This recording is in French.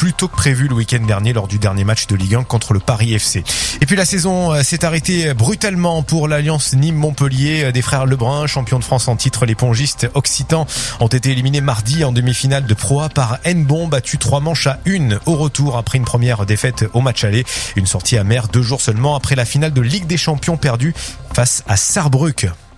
plus tôt que prévu le week-end dernier lors du dernier match de Ligue 1 contre le Paris FC. Et puis la saison s'est arrêtée brutalement pour l'Alliance Nîmes-Montpellier. Des frères Lebrun, champions de France en titre, les pongistes occitans ont été éliminés mardi en demi-finale de Pro A par Hennebont, battu 3-1 au retour après une première défaite au match aller. Une sortie amère 2 jours seulement après la finale de Ligue des Champions perdue face à Sarrebruck.